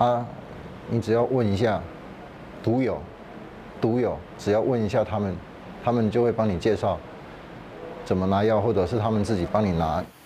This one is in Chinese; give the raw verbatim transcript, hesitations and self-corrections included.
啊，你只要问一下毒友，毒友只要问一下他们，他们就会帮你介绍怎么拿药，或者是他们自己帮你拿。